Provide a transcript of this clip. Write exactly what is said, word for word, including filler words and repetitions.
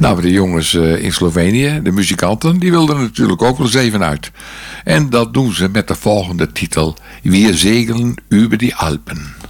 Nou, de jongens uh, in Slovenië, de muzikanten, die wilden er natuurlijk ook wel eens even uit. En dat doen ze met de volgende titel: Wir segeln über die Alpen.